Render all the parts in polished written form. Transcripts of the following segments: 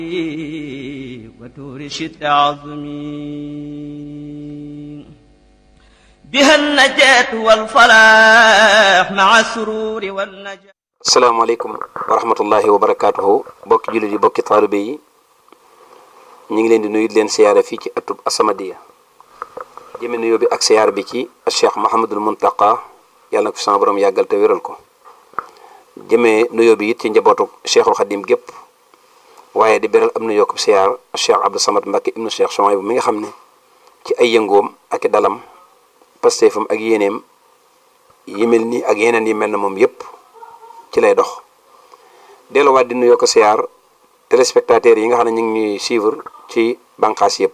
وتور شد عظمي بها النجاة والفلاح مع السرور والنجاة. asalaamaaleykum wa rahmatullahi wa barakaatuhu bokki jullit yi bokki taalibe yi ñu ngi leen di nuyu leen siyaare fii ci atub As-Samadiyya jëme nuyoo bi ak siyaar bi ci Cheikh Mouhamadul Muntaqa yàlla na ko fi sama borom yàggal te wéral ko jëmee nuyoo bi it ci njabootu Cheikhul Khadim gépp waaye di beral am nuyoo ko siyaar Cheikh Abdou Samad Mbacké ibnu Cheikh Souhaïbou mi nga xam ne ci ay yëngoom ak i dalam pasteefam ak yéeneem yi mel nii ak yeneen yi mel na moom yépp ci lay dox delluwaat di nuyoo ko siyaar téléspectateurs yi nga xam ne ñu ngi ñuy suivre ci bànqaas yëpp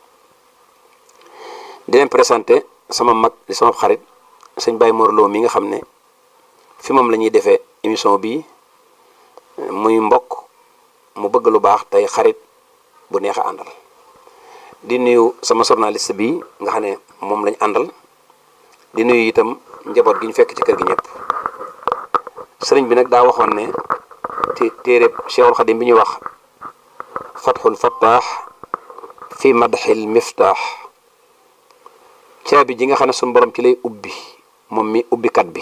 di leen présenté sama mag di sama xarit sëñ Baye Mor Lo mi nga xam ne fi moom la ñuy defee émission bi muy mbokk mu bëgg lu baax tey xarit bu neex a àndal di nuyu sama journaliste bi nga xam ne moom lañ àndal di nuyu itam njaboot gi ñu fekk ci kër gi ñëpp sëriñ bi nag daa waxoon ne ci téereb Cheikhul Khadim bi ñuy wax Fathul Fattah fi madxil miftaax caabi ji nga xam ne suñu borom ci lay ubbi moom mi ubbikat bi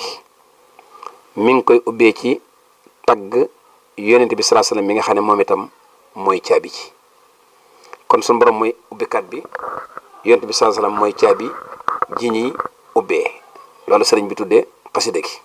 mi ngi koy ubbee ci tagg yonent bi sallallahu alayhi wasallam mi nga xam ne moom itam mooy caabi ji kon suñu borom mooy ubbikat bi yonent bi sallallahu alayhi wasallam mooy caabi ji ñuy ubbee loolu sëriñ bi tuddee xasida gi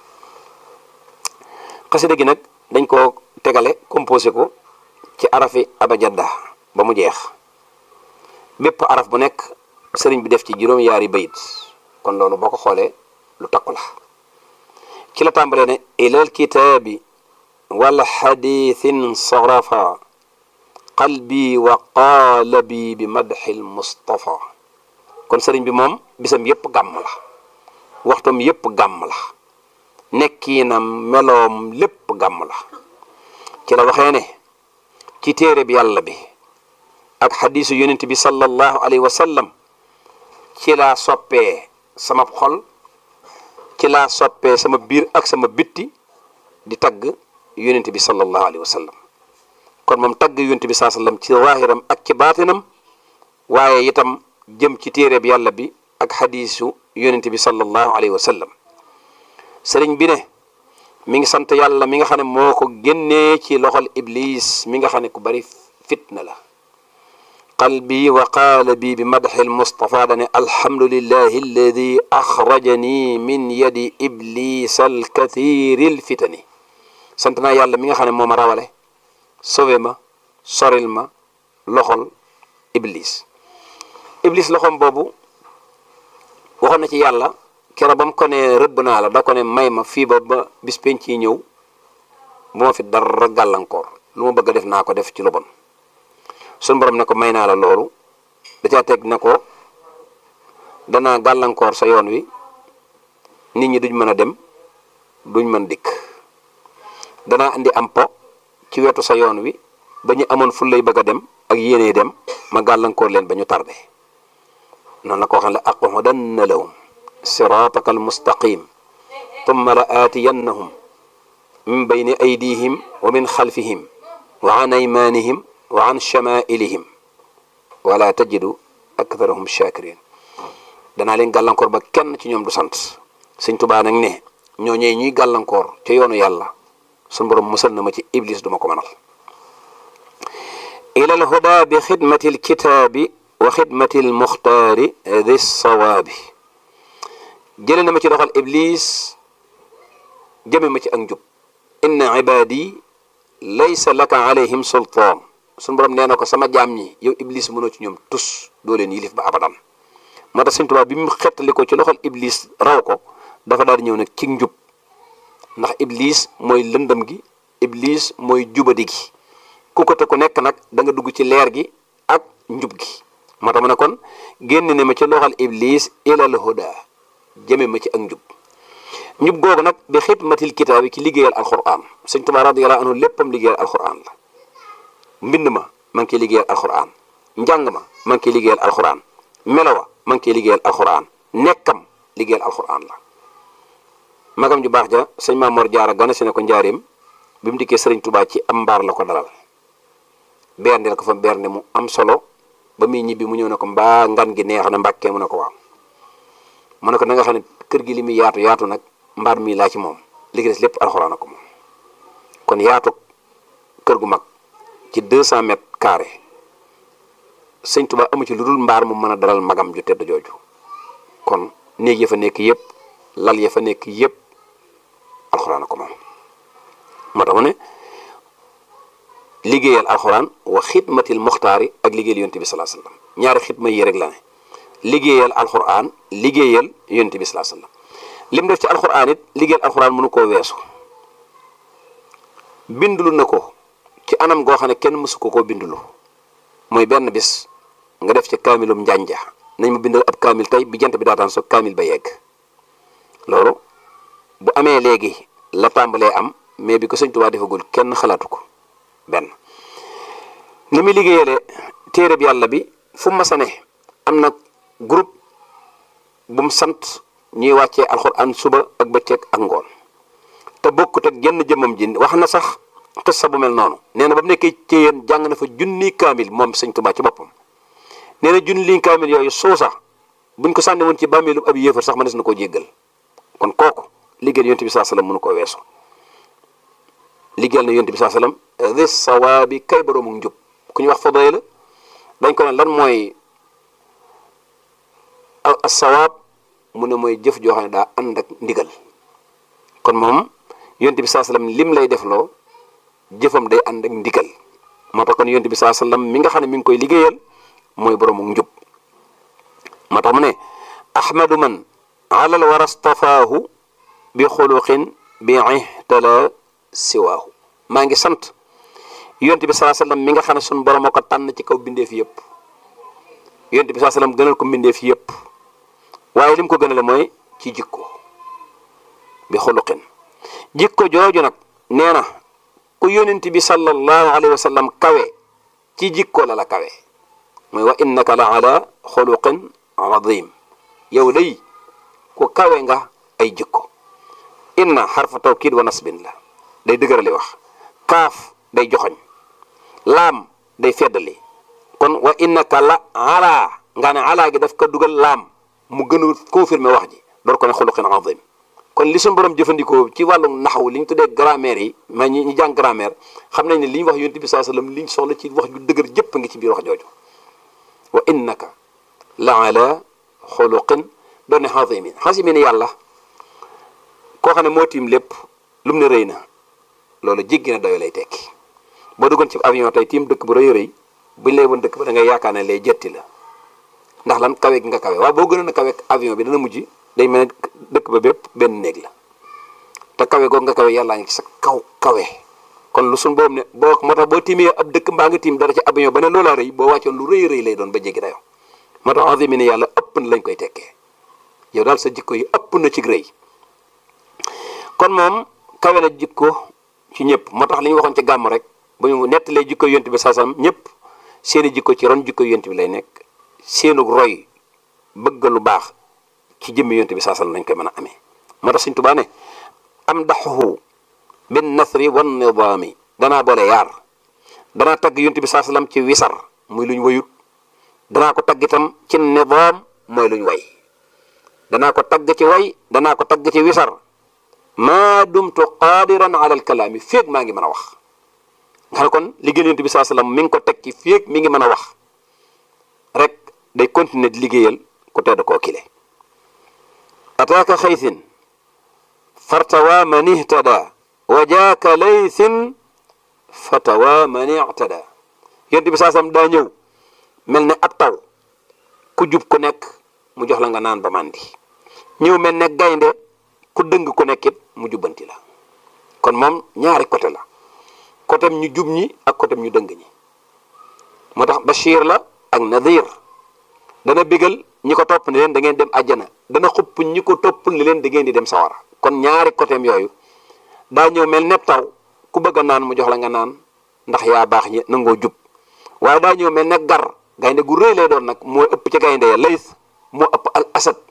xasida gi nag dañ koo tegale composé ko ci arafi abajadda ba mu jeex bépp araf bu nekk sëriñ bi def ci juróom-yaari bayit kon loolu boo ko xoolee lu takku la ci la tàmbalee ne ilal kitaabi wal xadiithin sarafa qalbi wa qaalabi bi madxil mustafa kon sëriñ bi moom bisam yépp gàmm la waxtam yépp gàmm la nekkiinam meloom lépp gàmm la ci la waxee ne ci téere bi yàlla bi ak xadiisu yonent bi sallallahu alayhi wa sallam ci laa soppee sama xol ci laa soppee sama biir ak sama bitti di tagg yonent bi sallallahu alayhi wa sallam kon moom tagg yonent bi sallallahu alayhi wa sallam ci waahiram ak ci baatinam waaye itam jëm ci téere bi yàlla bi ak xadiisu yonent bi sallallahu alayhi wa sallam sëriñ bi ne mi ngi sant yàlla mi nga xam ne moo ko génnee ci loxol iblis mi nga xam ne ku bari fitna la qalbi wa qaalabi bi madxil mustafa dane alhamdulillahi alladi axrajani min yadi iblis alkathiri lfitani sant naa yàlla mi nga xam ne moo ma rawale sauvé ma soril ma loxol iblis loxom boobu waxoon na ci yàlla keroog ba mu ko ne rëbb naa la da ko ne may ma fii ba bis penc yi ñëw bu ma fi dara gàllankoor lu ma bëgg a def naa ko def ci lu bon suñu borom ne ko may naa la loolu da caa teg ne ko danaa gàllankoor sa yoon wi nit ñi duñ mën a dem duñ mën dikk danaa andi am po ci wetu sa yoon wi ba ñu amoon fu lay bëgg a dem ak yéenee dem ma gàllankoor leen ba ñu tardé noonu la ko waxee la aqudanna lahum siraataka almustaqim tumma la aatiyannahum min bayni aydihim wa min xalfihim wa an aymanihim wa an chamailihim wala tajidu aktharahum shakirin danaa leen gàllankoor ba kenn ci ñoom du sant Sëñ Tuubaa nag ne ñooñee ñuy gàllankoor ca yoonu yàlla suñu borom musal na ma ci iblis duma ko mënal ila al huda bi xidmati al kitaabi wa xidmati al muxtaari di sawaabi jële na ma ci doxal iblis jëme ma ci ak njub inna ibadi laysa laka alayhim sultaan suñu borom nee na ko sama jaam ñi yow iblis mënoo ci ñoom tus doo leen yilif ba abadan moo tax Sëñ Tuubaa bi mu xettali ko ci loxol iblis raw ko dafa daal di ñëw nag ci njub ndax iblis mooy lëndëm gi iblis mooy jubadi gi ku ko te ku nekk nag da nga dugg ci leer gi ak njub gi moo tax mu ne kon génn ne ma ci loxol iblis ilal huda jëme ma ci ak njub googu nag bi xidmatil kitaabi ci liggéeyal alquran Sëñ Tuubaa radiyallahu anhu léppam liggéeyal alquran la mbind ma ngi koy liggéeyal alquran njàng ma ngi koy liggéeyal alquran melowa ma ngi koy liggéeyal alquran nekkam liggéeyal alquran la magam ju baax ja sëñ Maam Mor Jaara gane si ne ko njaareem bi mu dikkee Sëriñ Tuubaa ci am mbaar la ko dalal berndeel ko fa bernde mu am solo ba muy ñibbi mu ñëw ne ko mbaa ngan gi neex na Mbàkke mu ne ko waaw mu ne ko na nga xam ne kër gi li muy yaatu yaatu nag mbaar mii laa ci moom li des lépp alxuraan ko moom kon yaatu kër gu mag ci 200 mètres carrés sëñ Tuubaa amu ci lu dul mbaar mu mën a dalal magam ju tedd jooju kon néeg ya fa nekk yëpp lal ya fa nekk yëpp alxuraan ko moom moo tax mu ne liggéeyal alxuraan wa xidmatil muxtaari ak liggéeyal yonent bi salaa sallam ñaari xidma yi rek la ne liggéeyal alxuraan liggéeyal yonent bi salaa sallam lim def ci alxuraan it liggéeyal alxuraan mënu koo weesu bindulu na ko ci anam goo xam ne kenn mësu ko koo bindulu mooy benn bis nga def ci kaamilum njànja nañ ma bindal ab kaamil tey bi jant bi daataan so kaamil ba yegg loolu bu amee léegi la tàmbalee am mais bi ko sëñ Tuubaa defagul kenn xalaatu ko benn ni muy liggéeyale téere bi yàlla bi fu mu masa ne am na groupe bu mu sant ñuy wàccee alxuraan suba ak bëccëg ak ngoon te bokkut ak genn jëmmam ji wax na sax xissa bu mel noonu nee na ba mu nekkee ci yéen jàng na fa junni kaamil moom sëñ Tuubaa ci boppam nee na junni kaamil yooyu suusa buñ ko sànni woon ci bàmmeelu ab yéefar sax mënees na koo jéggal kon kooku liggéeyal yonent bi saa sallam mënu koo weesu liggéeyal na yonent bi saa sallam di sawaabi kay boroomu njub ku ñu wax Fadayla dañ ko ne lan mooy as-sawaab mu ne mooy jëf joo xam ne daa ànd ak ndigal kon moom yonent bi saa sallam lim lay defloo jëfam day ànd ak ndigal moo tax kon yonent bi saa sallam mi nga xam ne mi ngi koy liggéeyal mooy boroomu njub moo tax mu ne ahmadu man alal warastafaahu bi xuluqin bi ihtala siwaahu maa ngi sant yonent bi saa sallam mi nga xam ne suñu borom moo ko tànn ci kaw bindeef yëpp yonent bi saa sallam gënal ko bindeef yëpp waaye lim ko gënale mooy ci jikko bi xuluqin jikko jooju nag nee na ku yonent bi sallallahu alayhi wa sallam kawe ci jikko la kawe mooy wa innaka la ala xuluqin azim yow day ku kawe nga ay jikko inna xarfa tawkiid wa nasbin la day dëgërali wax kaaf day joxoñ laam day feddali kon wa innaka la ala nga ne ala gi daf ko dugal laam mu gën a confirmer wax ji door ko ne xuluqin azim kon li suñu borom jëfandikoo ci wàllu naxwu li ñu tuddee grammaire yi ma ñi jàng grammaire xam nañ ne li ñu wax yonent bi saa sallam li ñu soxla ci wax ju dëgër jëpp ngi ci biir wax jooju wa innaka la ala xuluqin doon ne azimin azimin yàlla koo xam ne moo tiim lépp lu mu ne rëy na loolu jéggi na doyo lay tekki boo duggoon ci avion tey tiim dëkk bu rëy rëy buñ lay woon dëkk ba da ngay yaakaar ne lay jetti la ndax lan kawe gi nga kawe waaye boo gënoon a kawe avion bi dana mujj day mel ne dëkk ba bépp benn néeg la te kawe googu nga kawe yàllaa ngi ci sa kaw kawe kon lu suñ boobu ne boo moo tax boo tiimee ab dëkk mbaa nga tiim dara ci avion ba ne loolaa rëy boo wàccoon lu rëy rëy lay doon ba jéggi dayo moo tax azimi ne yàlla ëpp na lañ koy tekkee yow daal sa jikko yi ëpp na ci rëy kon moom kawe na jikko ci ñëpp moo tax li ñu waxoon ci gàmm rek bu ñu nettalee jikko yonent bi saasam ñëpp seeni jikko ci ron jikko yonent bi lay nekk seenu roy bëgg lu baax ci jëmmi yonent bi saasam nañ koy mën a amee moo tax Sëñ Tuubaa ne am daxuhu bin nasri wan nidaami danaa boole yaar danaa tagg yonent bi saasam ci wisar muy luñ wayut danaa ko tagg itam ci nidaam mooy luñ way danaa ko tagg ci way danaa ko tagg ci wisar maa dumtu qaadiran ala al kalaami féeg maa ngi mën a wax nga xam ne kon liggéey yonent bi saa sallam mi ngi ko teg ci féeg mi ngi mën a wax rek day continuer di liggéeyal ku tedd koo kile ataaka xaysin fartawa man ihtada wa jaaka laysin fatawa man i'tada yonent bi saa sallam daa ñëw mel ne ab taw ku jub ku nekk mu jox la nga naan ba màndi ñëw mel ne gaynde ku dëng ku nekkit mu jubbanti la kon moom ñaari côté la côté ñu jub ñi ak côté ñu dëng ñi moo tax Bachir la ak Nadir dana bégal ñi ko topp ni leen da ngeen dem àjjana dana xupp ñi ko topp ni leen da ngeen di dem sawara kon ñaari côté yooyu daa ñëw mel ne taw ku bëgg a naan mu jox la nga naan ndax yaa baax ñi nangoo jub waaye daa ñëw mel ne gar gaynde gu rëy lay doon nag moo ëpp ci gaynde ya lays moo ëpp al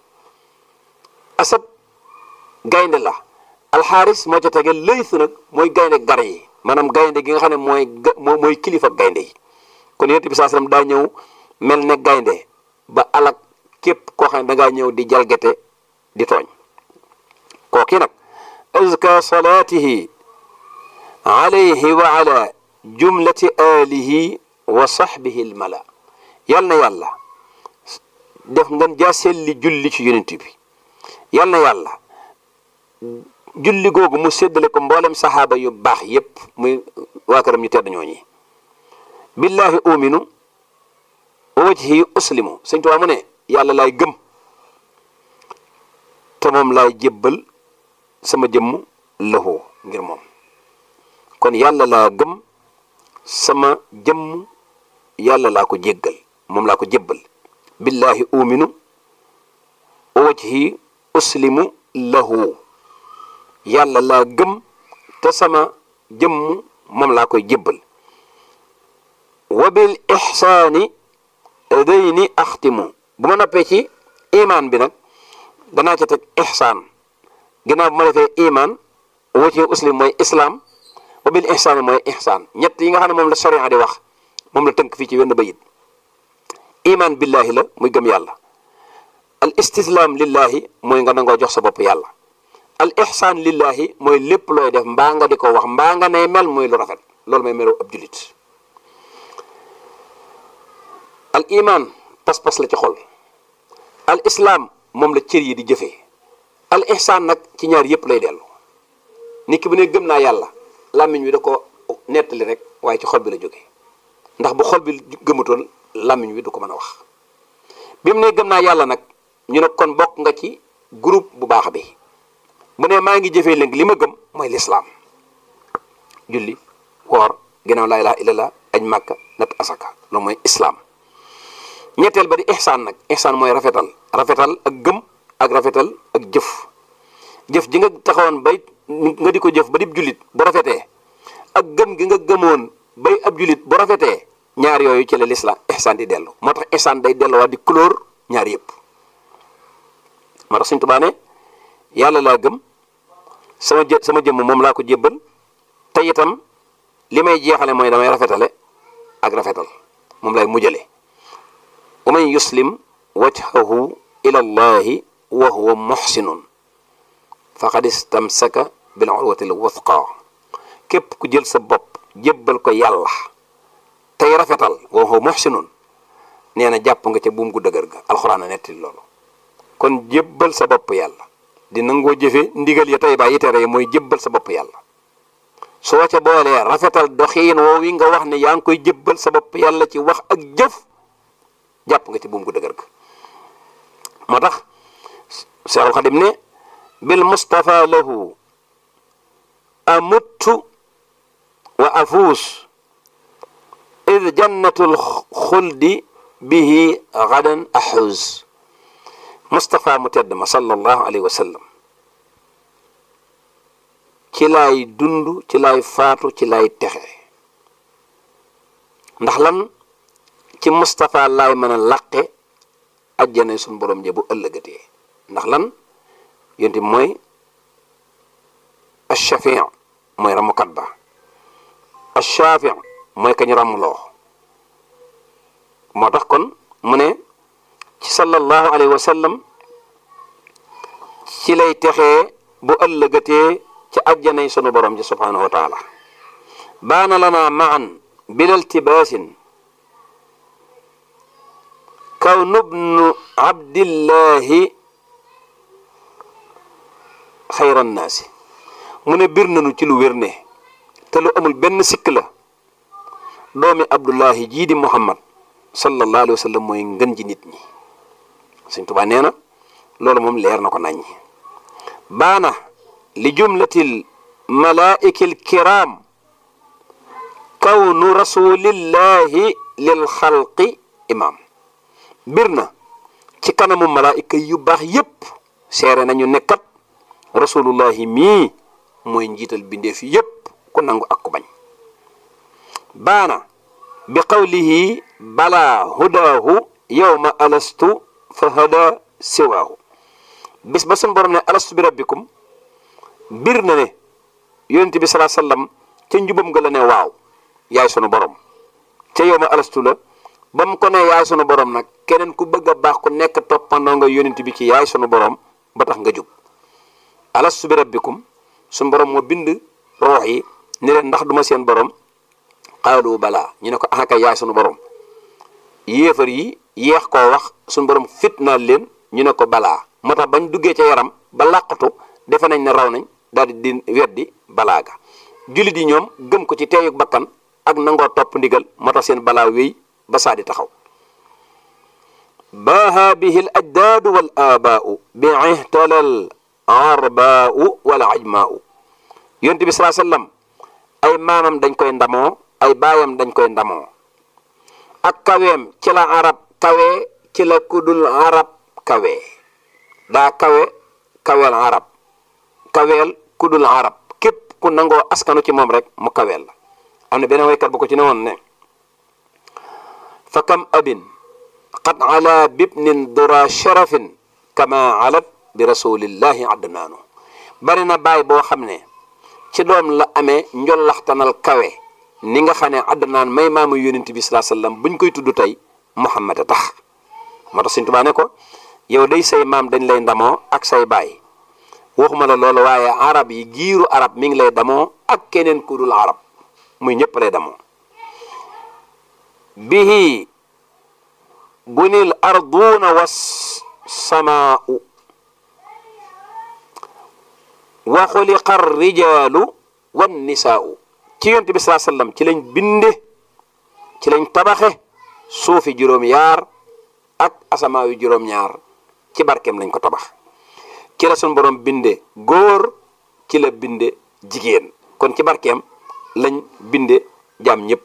asad gaynde la alxaaris moo ca tege lays nag mooy gaynde gar yi maanaam gaynde gi nga xam ne mooy kilifa gaynde yi kon yonent bi sallallahu alayhi wasallam daa ñëw mel ne gaynde ba alak képp koo xam ne dangaa ñëw di jalgate di tooñ kooki nag azka salaatihi alayhi wa ala jumlati alihi wa sahbihi almala yal na yàlla def ngeen jaaseel li julli ci yonent bi yal na yàlla julli googu mu séddale ko mboolem saxaaba yu baax yépp muy waa këram ñu tedd ñooñi billahi uminu wa wajhi uslimu sëñ Tuubaa mu ne yàlla laay gëm te moom laay jébbal sama jëmm lahu ngir moom kon yàlla laa gëm sama jëmm yàlla laa ko jéggal moom laa ko jébbal billahi uminu wa wajhi uslimu lahu yàlla laa gëm te sama jëmm moom laa koy jébbal wa bil ihsaani dayni axtimu bu ma noppee ci imaan bi nag danaa ca teg ihsaan ginnaaw bu ma defee imaan wajhi uslim mooy islaam wa bil ihsaani mooy ihsaan ñett yi nga xam ne moom la sharia di wax moom la tënk fii ci wenn bayit imaan billahi la muy gëm yàlla al istislaam lillahi mooy nga nangoo jox sa bopp yàlla al ihsaan lillahi mooy lépp looy def mbaa nga di ko wax mbaa nga ne mel muy lu rafet loolu mooy melu ab julit al iman pas-pas la ci xol al islaam moom la cër yi di jëfee al ihsaan nag ci ñaar yëpp lay dellu nit ki bu ne gëm naa yàlla làmmiñ wi da ko nettali rek waaye ci xol bi la jógee ndax bu xol bi gëmutoon làmmiñ wi du ko mën a wax bi mu ne gëm naa yàlla nag ñu ne kon bokk nga ci groupe bu baax bi bu ne maa ngi jëfee léegi li ma gëm mooy lislaam julli woor ginnaaw laa ilaaha illallah aj màkka natt asaka loolu mooy islaam ñetteel ba di ihsaan nag ihsaan mooy rafetal ak gëm ak rafetal ak jëf ji nga taxawoon bay nga di ko jëf ba di jullit bu rafetee ak gëm gi nga gëmoon bay ab jullit bu rafetee ñaar yooyu ci la lislaam ihsaan di dellu moo tax ihsaan day delluwaat di couleur ñaar yëpp moo tax Sëñ Tuubaa ne yàlla laa gëm sama jëmm moom laa ko jébbal te itam li may jeexale mooy damay rafetale ak rafetal moom lay mujjale wa man yuslim wajhahu ila allahi wa huwa muhsinun faqad istamsaka bil urwati al wuthqa képp ku jël sa bopp jébbal ko yàlla tey rafetal wa huwa muhsinun nee na jàpp nga ca buum gu dëgër ga alxuraan a nettali loolu kon jébbal sa bopp yàlla di nangoo jëfe ndigal ya tey bàyyi tere mooy jébbal sa bopp yàlla soo ca boolee rafetal doxiin woo wi nga wax ne yaa ngi koy jébbal sa bopp yàlla ci wax ak jëf jàpp nga ci buum gu dëgër ga moo tax Seexul Xadim ne bil mustafa lahu amuttu wa afuus id jannatul xuldi bihi gadan ahuz Mustafa mu tedd ma sallallahu alayhi wa sallam ci laay dund ci laay faatu ci laay texe ndax lan ci Mustafa laay mën a làqe ajjana suñu borom je bu ëllëgatee ndax lan yonti mooy ash-shafi' mooy ramukat ba ash-shafi' mooy kañu ramuloo moo tax kon mu ne ci sallallahu alayhi wa sallam ci lay texee bu ëllëgatee ci ajjanay sunu borom ji subhanahu wa taala baana lana maan bila iltibaasin kaw nubnu abdillahi xayran naasi mu ne bir nanu ci lu wér ne te lu amul benn sikk la doomi abdullahi jii di muhammad sallallahu alayhi wa sallam mooy ngën ji nit ñi Sëñ Tuubaa nee na loolu moom leer na ko naññi baana li jumlatil malaa'ikil kiram kawnu rasulillahi lil xalqi imam bir na ci kanamu malaa'ika yu baax yépp seere nañu nekkat rasulullahi mii mooy njiital bindeef yépp ku nangu ak ku bañ baana bi qawlihi bala hudaahu yawma alastu fa hada siwaahu bis ba sun borom ne alastu bi rabbikum bir na ne yonent bi salaa sallam ca njubam nga la ne waaw yaay sunu borom ca yow ma alastu la ba mu ko ne yaay sunu borom nag keneen ku bëgg a baax ku nekk toppandoo nga yonent bi ci yaay sunu borom ba tax nga jub alastu bi rabbikum sunu borom moo bind roox yi ni leen ndax duma seen borom qaalu balaa ñu ne ko ah kay yaay sunu borom yéefar yi yeex koo wax sunu borom fitnaal leen ñu ne ko balaa moo tax bañ duggee ca yaram ba làqatu defe nañ ne raw nañ daal di weddi balaa ga jullit yi ñoom gëm ko ci teeyug bakkan ak nangoo topp ndigal moo tax seen balaa wéy ba saa di taxaw baaha bihi l ajdaadu wal aabaau bi ihtalal arbaau wal ajmaau yonent bi salaa sallam ay maamam dañ koy ndamoo ay baayam dañ koy ndamoo ak kaweem ci la arab kawe ci la kudul arab kawe daa kaweel arab kaweel kudul arab képp ku nangoo askanu ci moom rek mu kaweel la am na beneen waykat bu ko ci ne woon ne fa kam abin qad ala bibnin dura sharafin kama alat bi rasulillahi adnaanu bari na baay boo xam ne ci doom la amee njollaxtanal kawe ni nga xam ne adnaan may maamu yonent bi salaa sallam buñ koy tudd tey Muhammad a tax moo tax Sëñ Tuubaa ne ko yow day say maam dañ lay ndamoo ak say baay waxuma la loolu waaye arab yi giiru arab mi ngi lay damoo ak keneen ku dul arab muy ñëpp lay damoo bihi bunil arduuna was samaau wa xuliqa rijaalu wan nisaau ci yonent bi salaa sallam ci lañ binde ci lañ tabaxe suufi juróom-yaar ak asamaaw yu juróom-ñaar ci barkeem lañ ko tabax ci la sun borom binde góor ci la binde jigéen kon ci barkeem lañ binde jaam ñëpp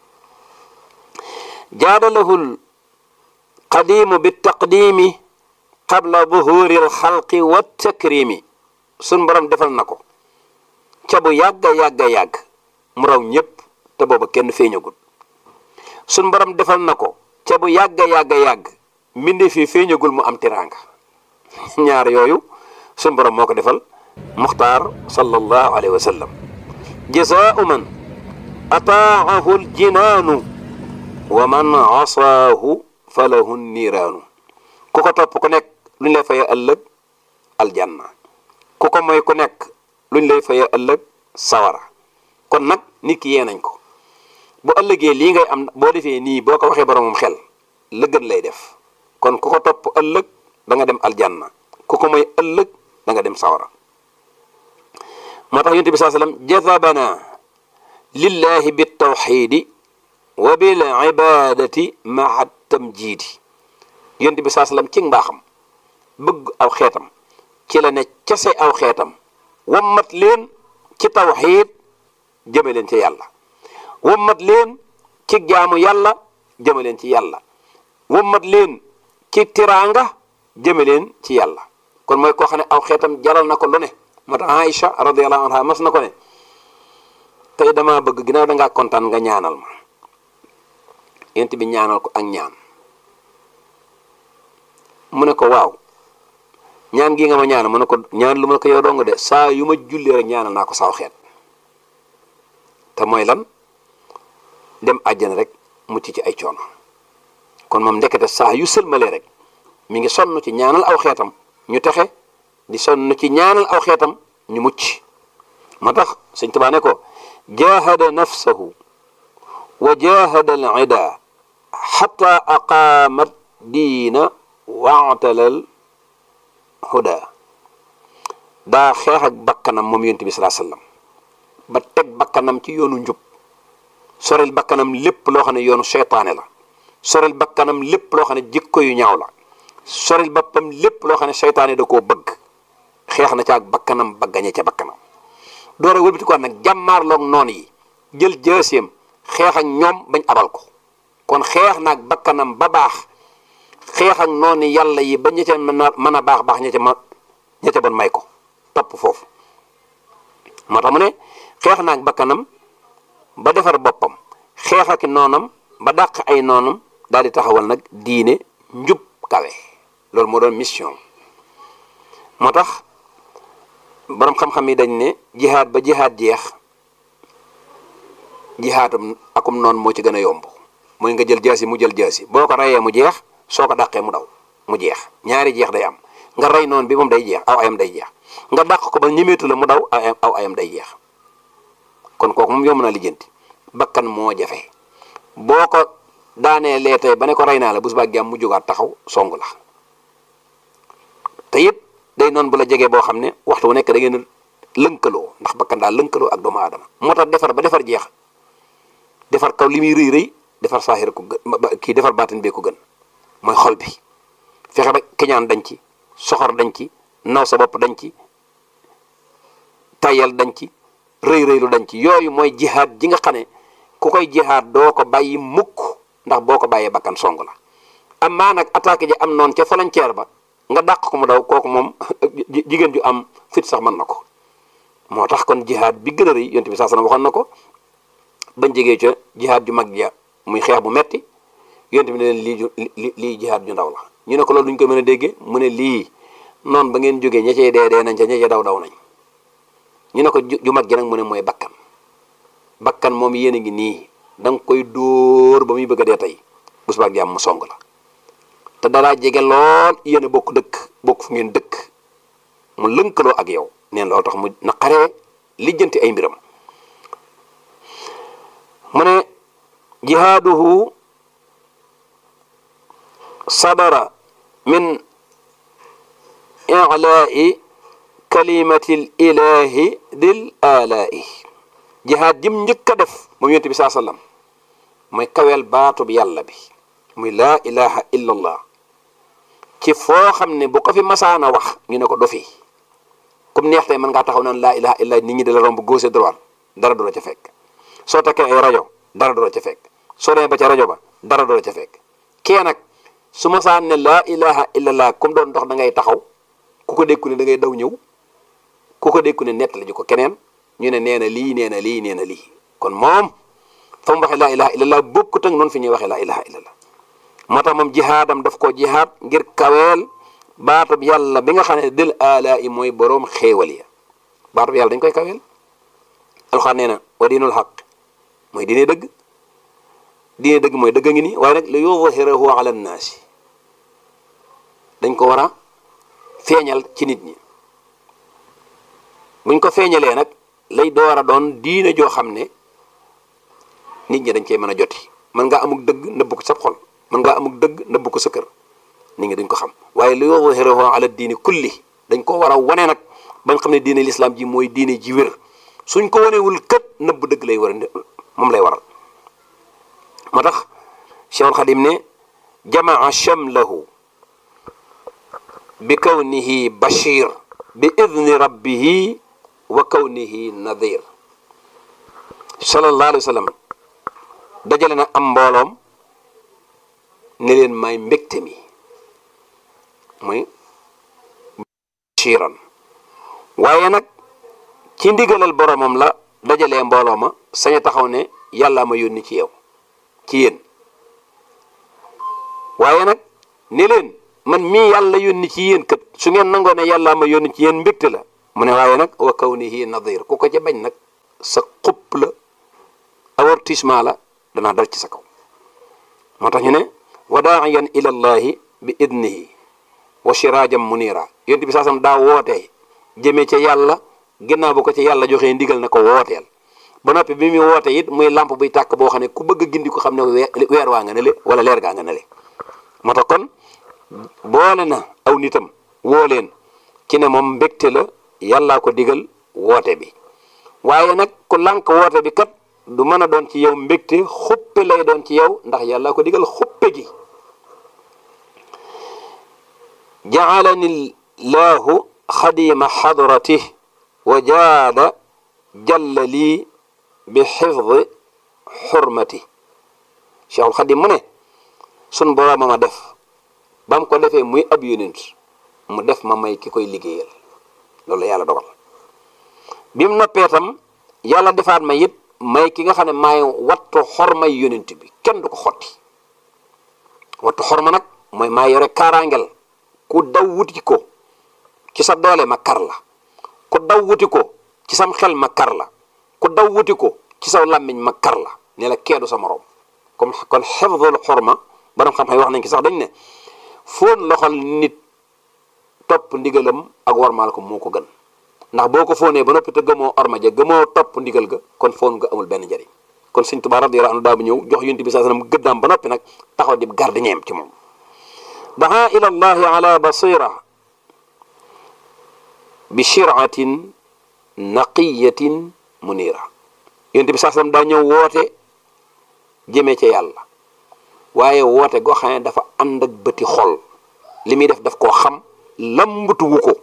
jaadalahul qadimu bi taqdimi qabla buhuri alxalqi wa takrimi sun borom defal na ko ca bu yàgg mu raw ñëpp te booba kenn feeñagul sun borom defal na ko ca bu yàgg mbinde fii feeñagul mu am tiraanga ñaar yooyu sun borom moo ko defal muxtaar sallallahu alayhi wa sallam jazaau man ataahu aljinaanu wa man asaahu falahu niiraanu ku ko topp ku nekk luñ lay faye ëllëg aljanna ku ko mooy ku nekk luñ lay faye ëllëg sawara kon nag nit ki yee nañ ko bu ëllëgee lii ngay am boo defee nii boo ko waxee boromam xel la gën lay def kon ku ko topp ëllëg da nga dem aljanna ku ko mooy ëllëg da nga dem sawara moo tax yonent bi saa sallam jazabana lillahi bi tawxidi wa bil ibadati maa tamjiidi yonent bi saa sallam ci mbaaxam bëgg aw xeetam ci la ne case aw xeetam wammat leen ci tawxiid jëme leen ci yàlla wammat leen ci jaamu yàlla jëme leen ci yàlla wammat leen ci tiraanga jëme leen ci yàlla kon mooy koo xam ne aw xeetam jaral na ko lu ne moo tax Aïcha radiyallahu anha mas na ko ne tey dama bëgg ginnaaw dangaa kontaan nga ñaanal ma yent bi ñaanal ko ak ñaan mu ne ko waaw ñaan gi nga ma ñaanal mu ne ko ñaan lu ma ko yow dong de saa yu ma julli rek ñaanal naa ko saw xeet te mooy lan dem àjjana rek mucc ci ay coono kon moom ndekete saa yu sëlmalee rek mi ngi sonn ci ñaanal aw xeetam ñu texe di sonn ci ñaanal aw xeetam ñu mucc moo tax Sëñ Tuubaa ne ko jahada nafsahu wa jahada al ida xata aqaamat diina waatalal huda daa xeex ak bakkanam moom yonent bi salaa sallam ba teg bakkanam ci yoonu njub sorel bakkanam lépp loo xam ne yoonu seytaane la sorel bakkanam lépp loo xam ne jikko yu ñaaw la sorel boppam lépp loo xam ne seytaane da koo bëgg xeex na ca ak bakkanam ba gañe ca bakkanam doore wëlbati ko nag jàmmaarloog noon yi jël jëseem xeex ak ñoom bañ abal ko kon xeex naag bakkanam ba baax xeex ak noonu yàlla yi ba ña ca mën a baax ña ca bon may ko topp foofu moo tax mu ne xeex naag bakkanam ba defar boppam xeex ak noonam ba dàq ay noonam daal di taxawal nag diine njub kawe loolu moo doon mission moo tax borom xam-xam yi dañ ne jihaad ba jihaad jeex jihaadum akum noonu moo ci gën a yomb mooy nga jël jaasi mu jël jaasi boo ko reyee mu jeex soo ko dàqee mu daw mu jeex ñaari jeex day am nga rey noonu bi moom day jeex aw ayam day jeex nga dàq ko ba ñemeetu la mu daw aw ayam day jeex kon kooku moom yomb naa lijjanti bakkan moo jafe boo ko daanee lee tey ba ne ko rey naa la bu subaa jàmm mu jógaat taxaw song la te it day noonu bu la jegee boo xam ne waxtu wu nekk da ngeen lënkaloo ndax bakkan daal lënkaloo ak doomu aadama moo tax defar ba defar jeex defar kaw li muy rëy rëy defar saaxir ko gën kii defar baatin bee ko gën mooy xol bi fexe ba keñaan dañ ci soxor dañ ci naw sa bopp dañ ci tayal dañ ci rëy rëylu dañ ci yooyu mooy jihaad ji nga xam ne ku koy jihaad doo ko bàyyi mukk ndax boo ko bàyyee bakkan song la amaa nag attaque ji am noonu ca frontière ba nga dàq ko mu daw kooku moom jigéen ju am fit sax mën na ko moo tax kon jihaad bi gën a rëy yonent bi saa sallam waxoon na ko bañ jegee ca jihaad ju mag ja muy xeex bu metti yonent bi ne leen lii jihaad ju ndaw la ñu ne ko loolu duñ ko mën a déggee mu ne lii noonu ba ngeen jógee ña cee dee nañ ca ña cee daw nañ ñu ne ko ju mag ji nag mu ne mooy bakkan moom yéen a ngi nii da nga koy dóor ba muy bëgg a dee tey bu subaa jàmm mu song la te dalaa jege lool yéen a bokk dëkk bokk fu ngeen dëkk mu lënkaloo ak yow neen loolu tax mu naqaree lijjanti ay mbiram mu ne jihaaduhu sadara min i'laa'i kalimatil ilahi dil alaa'i jihaad jim njëkk a def moom yonent bi saa sallam mooy kaweel baatub yàlla bi muy laa ilaha illa allah ci foo xam ne bu ko fi masaana wax ñu ne ko dofi comme neex tey mën ngaa taxaw naan laa ilaha illa nit ñi di la romb gauche droite dara du la ca fekk soo takkee ay rajo dara du la ca fekk soo demee ba ca rajo ba dara du la ca fekk kee nag su masaan ne laa ilaha illallah comme doon dox da ngay taxaw ku ko dékku ne da ngay daw ñëw ku ko dékku ne nett la ji ko keneen ñu ne nee na lii nee na lii nee na lii kon moom fa mu waxee laa ilaha illallah bokkut ak noonu fi ñuy waxee laa ilaha illallah moo tax moom jihaadam daf koo jihaad ngir kaweel baatub yàlla bi nga xam ne dil ala yi mooy boroom xéewal ya baatub yàlla dañ koy kaweel alxuraan nee na wa diinul xaq mooy diine dëgg mooy dëgg a ngi nii waaye nag li yuzhirahu ala nnaasi dañ ko war a feeñal ci nit ñi buñ ko feeñalee nag lay door a doon diine joo xam ne nit ñi dañ cey mën a joti mën ngaa amuk dëgg nëbb ko sa xol mën ngaa amuk dëgg nëbb ko sa kër nit ñi dañ ko xam waaye li yuzhirahu ala diini kulli dañ ko war a wane nag bañ xam ne diine l'islam ji mooy diine ji wér suñ ko wanewul kët nëbb dëgg lay war moom lay waral moo tax Cheikhul Xadim ne jamaa shamlahu bi kawnihi bashir bi idni rabbihi wa kawnihi nadir sallallahu alayhi wa sallam dajale na am mbooloom ne leen may mbégte mi muy bashiran waaye nag ci ndigalal boromam la dajalee mbooloo ma sañ a taxaw ne yàllaa ma yónni ci yow ci yéen waaye nag ne leen man mii yàlla yónni ci yéen kat su ngeen nangoo ne yàllaa ma yónni ci yéen mbégte la mu ne waaye nag wa kawnihi nadir ku ko ca bañ nag sa xupp la avertissement la danaa dal ci sa kaw moo tax ñu ne wa daa'iyan ila llahi bi idnihi wa siraajan munira yonent bi saasam daa wootee jëmee ca yàlla ginnaaw bu ko ci yàlla joxee ndigal na ko wooteel ba noppi bi muy woote it muy lamp buy tàkk boo xam ne ku bëgg a gindi ko xam ne weer waa nga ne le wala leer gaa nga ne le moo tax kon boole na aw nitam woo leen ci ne moom mbégte la yàllaa ko digal woote bi waaye nag ku lànk woote bi kat du mën a doon ci yow mbégte xuppe lay doon ci yow ndax yàllaa ko digal xuppe gi ja'alani llahu xadima xadratih wa jaada jalla lii bi xifdi xurmati Cheikhul Xadim mu ne sun borooma ma def ba mu ko defee muy ab yonent mu def ma may ki koy liggéeyal loolu la yàlla dogal bi mu noppee tam yàlla defaat ma it may ki nga xam ne maay wattu xormay yonent bi kenn du ko xotti wattu xorma nag mooy maa yore kaaraangel ku daw wuti ko ci sa doole ma kar la ku daw wuti ko ci sam xel ma kar la ku daw wuti ko ci saw làmmiñ ma kar la ne la keedu sa morom comme kon xifdul xorma borom xam-xam wax nañ ki sax dañ ne foon loxol nit topp ndigalam ak warmaal ko moo ko gën ndax boo ko foonee ba noppi te gëmoo orma ja gëmoo topp ndigal ga kon foon nga amul benn njëriñ kon Sëñ Tuubaa radiyallaahu anhu daa bu ñëw jox Yonent bi sallallahu alayhi wasallam gëddaam ba noppi nag taxaw di gardien ci moom daa ila llahi ala basira bi shir'atin naqiyatin munira Yonent bi sallallahu alayhi wasallam daa ñëw woote jëmee ca yàlla waaye woote goo xam ne dafa ànd ak bëti xol li muy def daf koo xam lambutuwu ko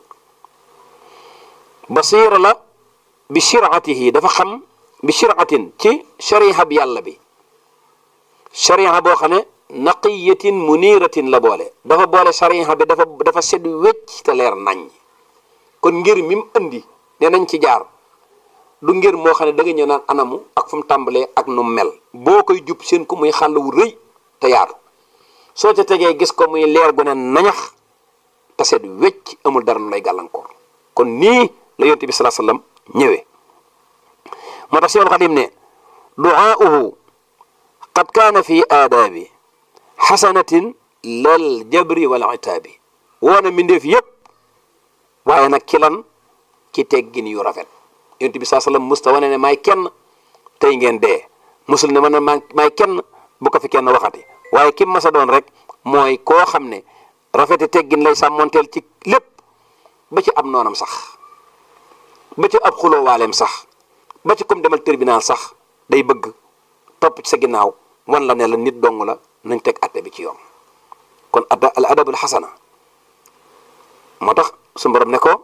basira la bi shir'atihi dafa xam bi shir'atin ci shariha bi yàlla bi shariha boo xam ne naqiyatin muniratin la boole dafa boole shariha bi dafa sedd wecc te leer nañ kon ngir mi mu indi ne nañ ci jaar du ngir moo xam ne da nga ñëw naan anamu ak fu mu tàmbalee ak nu mel boo koy jub seen ko muy xàll wu rëy te yaatu soo ca tegee gis ko muy leer gu ne nañax te sedd wecc amul dara nu lay gàllankoor kon nii la Yonent bi sallallahu alayhi wasallam ñëwee moo tax Seexul Xadiim ne du'aa'uhu qad kaana fi aadaabi xasanatin lal jabri wal itaabi woona mbindeef yépp waaye nag ci lan ci teggin yu rafet Yonent bi sallallahu alayhi wasallam musta wane ne maay kenn tey ngeen dee musul ne man maay kenn bu ko fi kenn waxati waaye kim masa doon rek mooy koo xam ne rafeti teggin lay sàmmonteel ci lépp ba ci ab noonam sax ba ci ab xuloowaaleem sax ba ci comme demal tribunal sax day bëgg topp ci sa ginnaaw wan la ne la nit dong la nañ teg atte bi ci yoon kon al adabul xasana moo tax su borom ne ko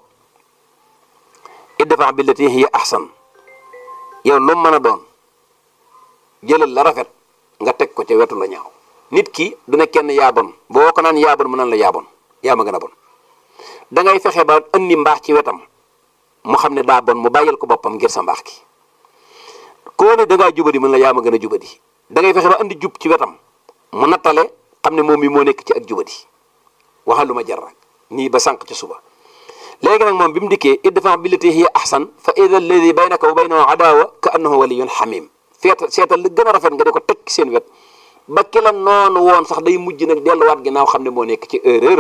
idfa billati hiya ahsan yow lu mën a doon jëlal la rafet nga teg ko ca wetu la ñaaw nit ki du ne kenn yaa bon boo ko naan yaa bon mu naan la yaa bon yaa ma gën a bon da ngay fexe ba andi mbaax ci wetam mu xam ne daa bon mu bàyyil ko boppam ngir sa mbaax ki koo ne da ngaa jubadi mën la yaa ma gën a jubadi da ngay fexe ba andi jub ci wetam mu nattale xam ne moom mi moo nekk ci ak jubadi waxal lu ma jar rek nii ba sànq ci suba léegi nag moom bi mu dikkee idfa billati hiya ahsan fa ida alladi baynaka wa baynahu adawa ka annahu waliyyun hamim seetal li gën a rafet nga di ko teg seen wet ba ki la noonu woon sax day mujj nag delluwaat ginnaaw xam ne moo nekk ci erreur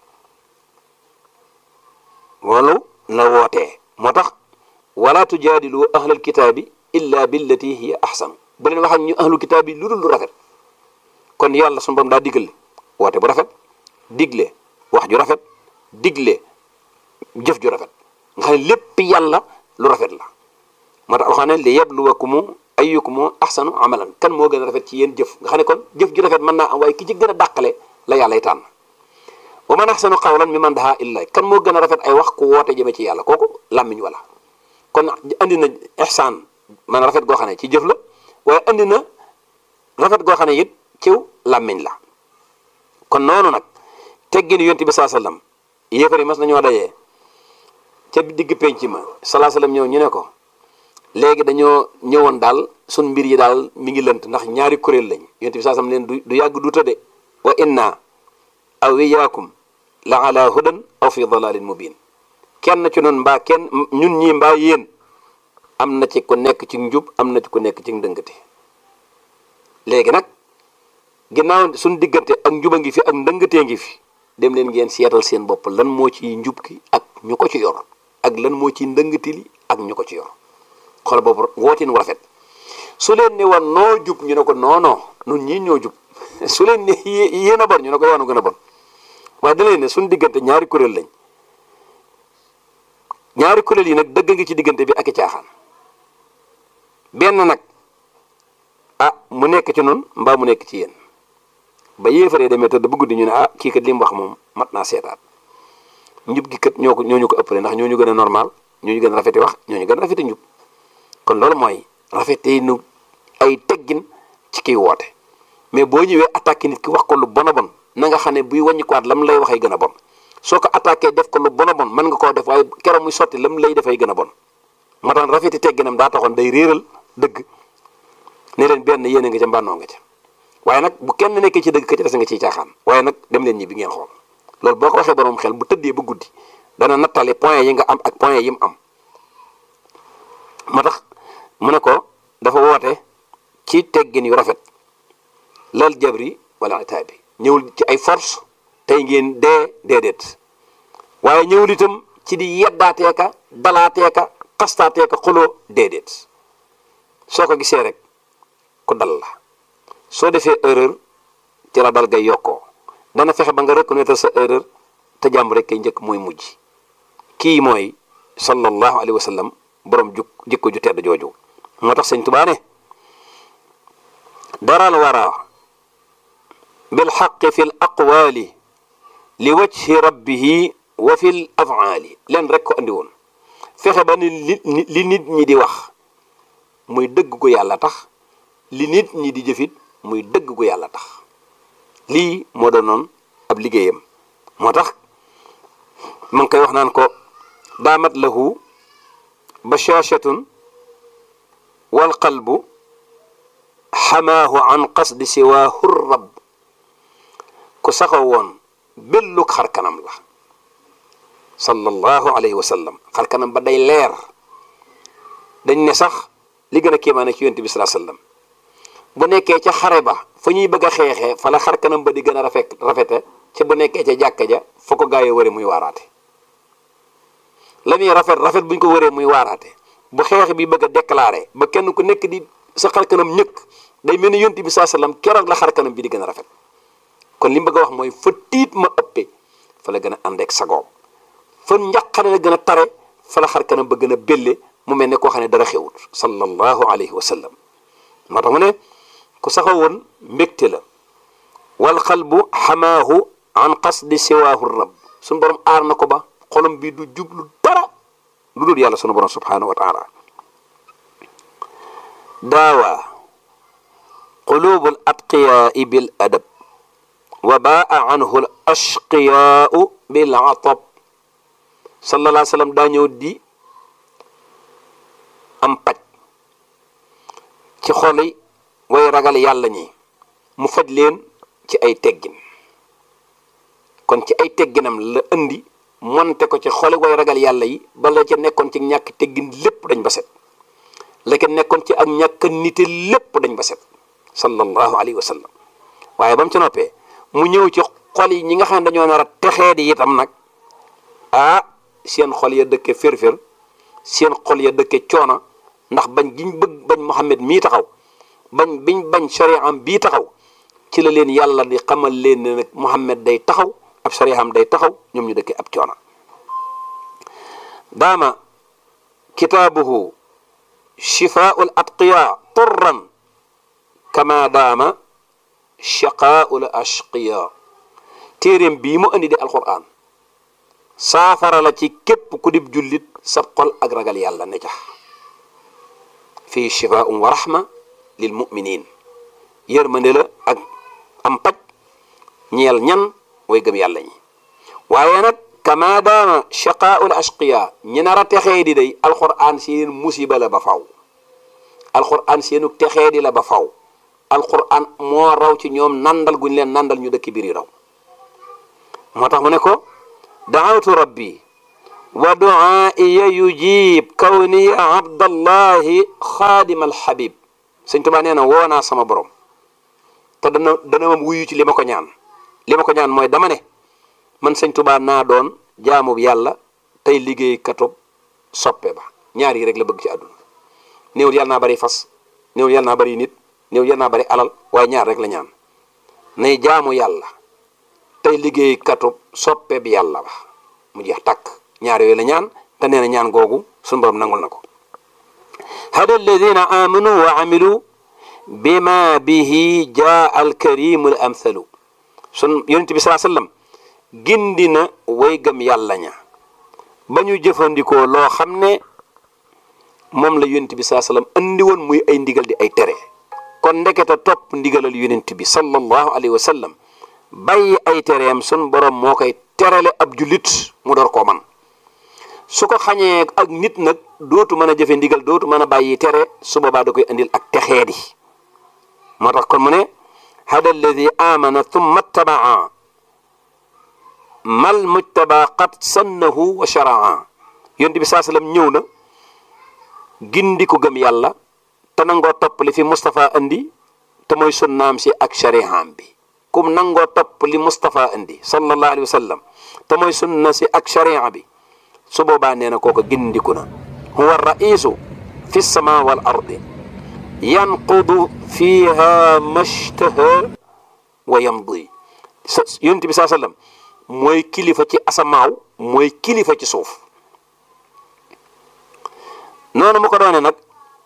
loolu la wootee moo tax wala tujaadilu ahlal kitaabi illa billati hiya ahsan bu leen wax ak ñu ahlul kitaab yi lu dul lu rafet kon yàlla sunu borom daa digal woote bu rafet digle wax ju rafet digle jëf ju rafet nga xam ne lépp yàlla lu rafet la moo tax alxuraan ne li yabluwakum ayyukum ahsanu amalan kan moo gën a rafet ci yéen jëf nga xam ne kon jëf ju rafet mën naa am waaye ki ci gën a dàqale la yàllay tànn wa man ahsanu qawlan mimman daa illa kan moo gën a rafet ay wax ku woote jëme ci yàlla kooku làmmiñ wala kon andi na ihsaan man rafet goo xam ne ci jëf la waaye andi na rafet goo xam ne it ciw làmmiñ la kon noonu nag teggin Yonent bi sallallahu alayhi wasallam yéefar yi mas nañoo dajee ca digg penc ma sallallahu alayhi wasallam ñëw ñu ne ko léegi dañoo ñëwoon daal sun mbir yi daal mi ngi lënt ndax ñaari kuréel lañ Yonent bi sallallahu alayhi wasallam leen du yàgg du tëdde wa inna aw iyaakum la ala hudan aw fi dalalin mubin kenn ci noonu mbaa kenn ñun ñii mbaa yéen am na ci ko nekk ci njub am na ci ko nekk ci ndëngate léegi nag ginnaaw suñ diggante ak njuba ngi fi ak ndëngatee ngi fi dem leen ngeen seetal seen bopp lan moo ci njub ki ak ñu ko ci yor ak lan moo ci ndëngati li ak ñu ko ci yor xool boobu wootin wu rafet su leen ne woon noo jub ñu ne ko non non nun ñii ñoo jub su leen ne yéen a bon ñu ne ko yoonu gën a bon waaye da leen ne suñ diggante ñaari kuréel lañ ñaari kuréel yi nag dëgg ngi ci diggante bi ak i caaxaan benn nag ah mu nekk ci noonu mbaa mu nekk ci yéen ba yéefaree demee tëdd bu guddi ñu ne ah kii kat li mu wax moom mat naa seetaat njub gi kat ñooñu ko ëppale ndax ñooñu gën a normal ñooñu gën a rafeti wax ñooñu gën a rafeti njub kon loolu mooy rafetee nu ay teggin ci kiy woote mais boo ñëwee attaqué nit ki wax ko lu bon a bon na nga xam ne buy wàññikuwaat lam lay waxee gën a bon soo ko attaqué def ko lu bon a bon mën nga koo def waaye keroog muy sotti lam lay defay gën a bon moo tax rafeti tegginam daa taxoon day réeral dëgg ne leen benn yéene nga ca mbànnoo nga ca waaye nag bu kenn nekkee ci dëgg ka ci des nga ciy caaxaan waaye nag dem leen ñi bi ngeen xool loolu boo ko waxee borom xel bu tëddee ba guddi dana nattale point yi nga am ak point yi mu am moo tax mu ne ko dafa woote ci teggin yu rafet lal jabri wala itaabi ñëwul ci ay force tey ngeen déedéet waaye ñëwul itam ci di yeddaateeka dalaateeka xastaateeka xuloo déedéet soo ko gisee rek ku dal la soo defee erreur ci la dal gay yokkoo dana fexe ba nga reconnaître sa erreur te jàmm rek kay njëkk mooy mujj kii mooy sallallahu alayhi wa sallam borom jikko ju tedd jooju moo tax sëñ Tuubaa ne daral wara bil xaqi fi l aqwaali li wajhi rabbihi wa fi l afaali leen rek ko andi woon fexe ba ni li nit ñi di wax muy dëgg gu yàlla tax li nit ñi di jëfit muy dëgg gu yàlla tax lii moo doonoon ab liggéeyam moo tax ma ngi koy wax naan ko daamat lahu bashashatun wal qalbu xamaahu an qasdi siwaahu rabb ku saxaw woon belluk xar kanam la sallallahu alayhi wa sallam xar kanam ba day leer dañ ne sax li gën a kéemaane ci yonent bi sallallahu alayhi wa sallam bu nekkee ca xare ba fa ñuy bëgg a xeexee fa la xar kanam ba di gën a rafete ca bu nekkee ca jàkka ja fa ko gaa yi wëree muy waaraate la muy rafet buñ ko wëree muy waaraate bu xeex bi bëgg a déclaré ba kenn ku nekk di sa xar kanam ñëkk day mel ni yonent bi sallallahu alayhi wa sallam keroog la xar kanam bi di gën a rafet kon li mu bëgg a wax mooy fa tiit ma ëppee fa la gën a ànd ak sagoom fa njaqare la gën a tare fa la xar kanam ba gën a bélle mu mel ne koo xam ne dara xewut sallallahu alayhi wa sallam moo tax mu ne ku saxaw woon mbégte la wal qalbu xamaahu an qasdi siwaahu rabb suñu borom aar na ko ba xolam bi du jublu dara lu dul yàlla sunu borom subhanahu wa taala daawa qulubul atqiyaai bil adab wa baa anhu al ashqiyaau bil atab sallallahu alayhi wa sallam daa ñëw di am paj ci xoli way ragal yàlla ñi mu faj leen ci ay teggin kon ci ay tegginam la indi monte ko ci xoli way ragal yàlla yi ba la ca nekkoon ci ñàkk teggin lépp dañ ba set la ca nekkoon ci ak ñàkk nite lépp dañ ba set sallallahu alayhi wa sallam waaye ba mu ci noppee mu ñëw ci xol yi ñi nga xam ne dañoo nar a texee di itam nag seen xol ya dëkke fér-fér seen xol ya dëkke coona ndax bañ giñ bëgg bañ Muhammad mii taxaw bañ shari'am bii taxaw ci la leen yàlla di xamal leen ne nag Muhammad day taxaw ab shari'am day taxaw ñoom ñu dëkke ab coona daama kitaabuhu shifaa'ul atqiya turran kama daama shaqaa'ul ashqiya téeréem bii mu andi di alquran saafara la ci képp ku dib jullit sa xol ak ragal yàlla ne ca fii shifaa'un wa rahma lil mu'minin yërmande la ak am paj ñeel ñan way gëm yàlla ñi waaye nag kama daama shaqaa'ul ashqiya ñi nar a texee di day alquran seen musiba la ba faw alquran seenu texee di la ba faw alquran moo raw ci ñoom nandal guñ leen nandal ñu dëkk biir yi raw moo tax mu ne ko daawtu rabbi wa du'aa'iya yujib kawni abdallahi xaadim alhabib sëñ Tuubaa nee na woo naa sama borom te dana mam wuyu ci li ma ko ñaan mooy dama ne man sëñ Tuubaa naa doon jaamub yàlla tey liggéey katub soppe ba ñaar yi rek la bëgg ci àdduna néewul yàlla naa bari fas néewul yàlla naa bari nit néewul yàlla naa bari alal waaye ñaar rek la ñaan nay jaamu yàlla tey liggéey katub soppe bi yàlla ba mu jeex tàkk ñaar yooyu la ñaan te nee na ñaan googu suñu borom nangul na ko hada alladina amanu wa amilu bima bihi jaa alkarimu al amthalu sun yonent bi salaa sallam gindi na way gëm yàlla ña ba ñu jëfandikoo loo xam ne moom la yonent bi salaa sallam andi woon muy ay ndigal di ay tere kon ndekete topp ndigalal yonent bi sallallahu alayhi wa sallam bàyyi ay tereem sun borom moo koy terale ab jullit mu door koo man su ko xañee ak nit nag dootu mën a jëfe ndigal dootu mën a bàyyi tere su boobaa da koy indil ak texeedi moo tax kon mu ne hada alladi amana thumma tabaa mal mujtaba qad sannahu wa sharaa yonent bi saa sallam ñëw na gindi ko gëm yàlla te nangoo topp li fi Moustapha andi te mooy sunnaam si ak sharihaam bi kum nangoo topp li Mustafa indi sallallahu alayhi wa sallam te mooy sunna si ak sharia bi su boobaa nee na kooku gindiku na huwa raisu fi sama wal ardi yanqudu fiha mashtaha wa yamdi yonent bi saa sallam mooy kilifa ci asamaaw mooy kilifa ci suuf noonu mu ko doone nag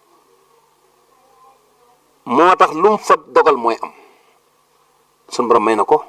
moo tax lu mu fa dogal mooy am sun borom may na ko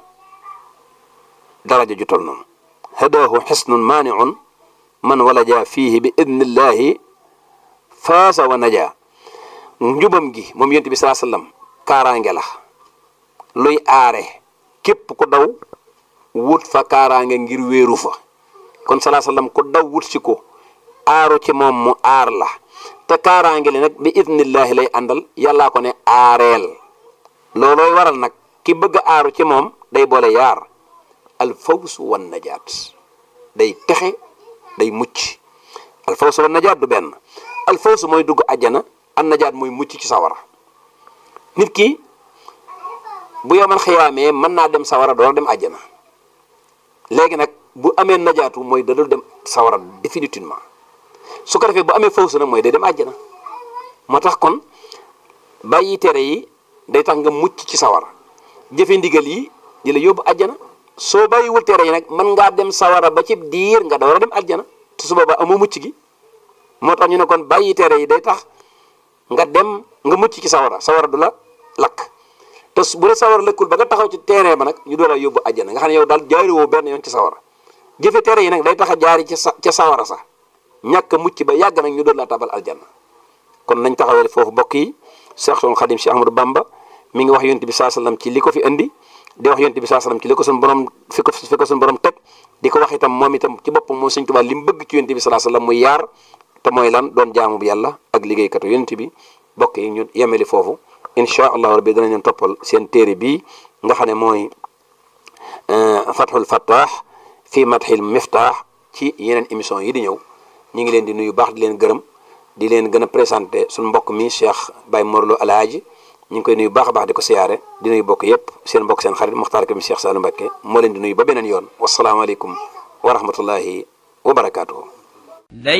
daraja ju tol noonu hadaahu xisnun maaniun man walaja fiihi bi idnillahi faasa wa naja njubam gi moom yonent bi salaa sallam kaaraange la luy aare képp ku daw wut fa kaaraange ngir wéeru fa kon salaa sallam ku daw wut si ko aaru ci moom mu aar la te kaaraange li nag bi idnillahi lay àndal yàllaa ko ne aareel loolooy waral nag ki bëgg a aaru ci moom day boole yaar al fawsu wan najaat day texe day mucc al fawsu wan najaat du benn al fawsu mooy dugg àjjana an najaat mooy mucc ci sawara nit ki bu yomal xiyaamee mën naa dem sawara door dem àjjana léegi nag bu amee najaatu mooy dadul dem sawara définitivement su ko defee bu amee fawsu nag mooy day dem àjjana moo tax kon bàyyi tere yi day tax nga mucc ci sawara jëfe ndigal yi di la yóbbu àjjana soo bàyyiwul tere yi nag mën ngaa dem sawara ba ci diir nga door a dem àjjana te su boobaa amoo mucc gi moo tax ñu ne kon bàyyi tere yi day tax nga dem nga mucc ci sawara sawara du la lakk te bu la sawara lëkkul ba nga taxaw ci terrain ba nag ñu door a yóbbu àjjana nga xam ne yow daal jaariwoo benn yoon ci sawara jëfe tere yi nag day tax a jaari ca sawara sax ñàkk mucc ba yàgg nag ñu doon laa tabal aljanna kon nañ taxawee foofu mbokk yi Seexul Xadim Cheikh Ahmadou Bamba mi ngi wax yonent bi saa sallam ci li ko fi indi di wax yonent bi saa sallam ci li ko suñu borom fi ko suñu borom teg di ko wax itam moom itam ci boppam moom Sëñ Tuubaa li mu bëgg ci yonent bi saa sallam muy yaar te mooy lan doon jaamu bu yàlla ak liggéeykatu yonent bi mbokk yi ñu yemeli foofu incha allahu rabbi danañ leen toppal seen téere bii nga xam ne mooy Fathul Fattah fii Madhil Miftah ci yeneen émission yi di ñëw ñu ngi leen di nuyu baax di leen gërëm di leen gën a présenté suñu mbokk mi Cheikh Baye Morlo Alaaji ñu ngi koy nuyu baax a baax di ko siyaare di nuyu bokk yëpp seen mbokk seen xarit Muxtaar Kam Cheikh Saliou Mbacké moo leen di nuyu ba beneen yoon wasalaamaaleykum wa rahmatullahi wa barakaatuhu